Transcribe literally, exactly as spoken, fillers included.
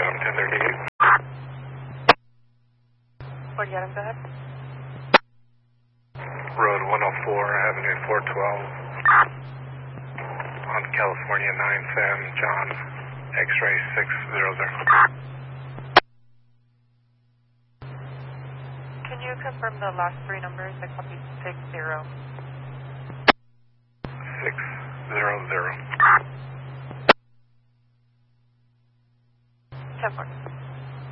Adam ten thirty-eight. forty Adam, go ahead. Road one oh four, Avenue four twelve. On California nine Sam, John, X-ray six zero zero. Can you confirm the last three numbers? I copied six zero.